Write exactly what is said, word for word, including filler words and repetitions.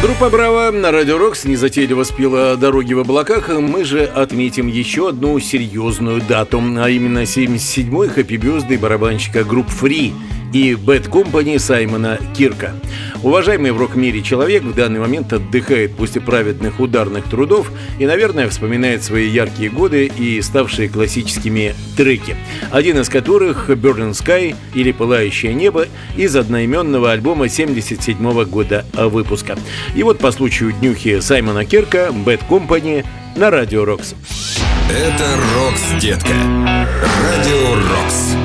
Группа «Браво» на Радио Рокс незатейливо спела «Дороги в облаках». Мы же отметим еще одну серьезную дату, а именно семьдесят седьмой хэппи-бёрздей барабанщика групп «Фри» и Bad Company Саймона Кирка. Уважаемый в рок-мире человек в данный момент отдыхает после праведных ударных трудов и, наверное, вспоминает свои яркие годы и ставшие классическими треки, один из которых «Burning Sky» или «Пылающее небо» из одноименного альбома семьдесят седьмого года выпуска. И вот по случаю днюхи Саймона Кирка Bad Company на Радио Рокс. Это Рокс, детка. Радио Рокс.